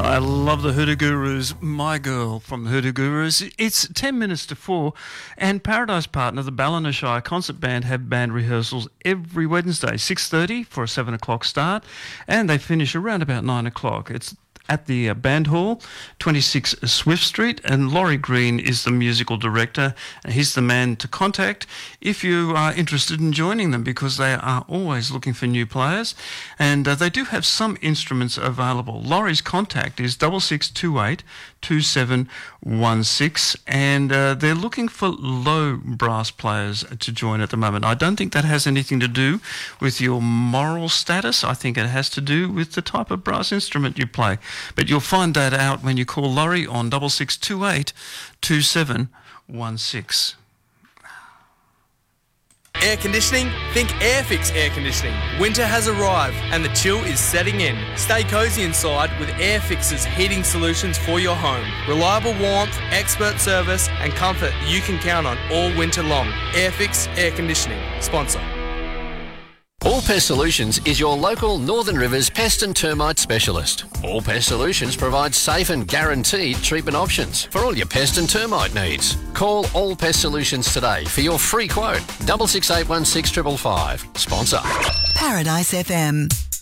I love the Hoodoo Gurus. My Girl from the Hoodoo Gurus. It's 10 minutes to 4, and Paradise Partner, the Ballina Shire Concert Band, have band rehearsals every Wednesday, 6:30 for a 7 o'clock start, and they finish around about 9 o'clock. It's at the Band Hall, 26 Swift Street, and Laurie Green is the musical director. He's the man to contact if you are interested in joining them, because they are always looking for new players, and they do have some instruments available. Laurie's contact is 6628 2716, and they're looking for low brass players to join at the moment. I don't think that has anything to do with your moral status. I think it has to do with the type of brass instrument you play. But you'll find that out when you call Laurie on 6628 2716. Air conditioning? Think Airfix Air Conditioning. Winter has arrived and the chill is setting in. Stay cosy inside with Airfix's heating solutions for your home. Reliable warmth, expert service and comfort you can count on all winter long. Airfix Air Conditioning, sponsor. All Pest Solutions is your local Northern Rivers pest and termite specialist. All Pest Solutions provides safe and guaranteed treatment options for all your pest and termite needs. Call All Pest Solutions today for your free quote. 66816555. Sponsor. Paradise FM.